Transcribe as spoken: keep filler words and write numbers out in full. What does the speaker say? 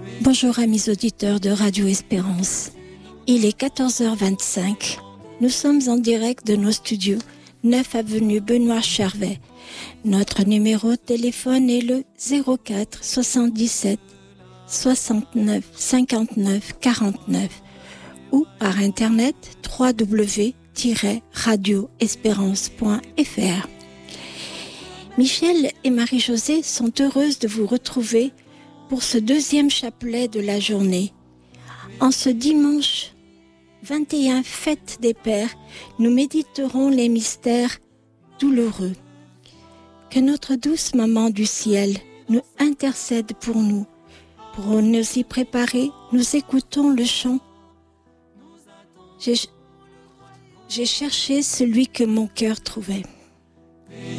Bonjour amis auditeurs de Radio Espérance. Il est quatorze heures vingt-cinq. Nous sommes en direct de nos studios, neuf avenue Benoît Charvet. Notre numéro de téléphone est le zéro quatre soixante-dix-sept soixante-neuf cinquante-neuf quarante-neuf ou par internet w w w tiret radio espérance point f r. Michel et Marie-Josée sont heureuses de vous retrouver pour ce deuxième chapelet de la journée. En ce dimanche vingt et un fête des Pères, nous méditerons les mystères douloureux. Que notre douce maman du ciel nous intercède pour nous. Pour nous y préparer, nous écoutons le chant. J'ai, j'ai cherché celui que mon cœur trouvait.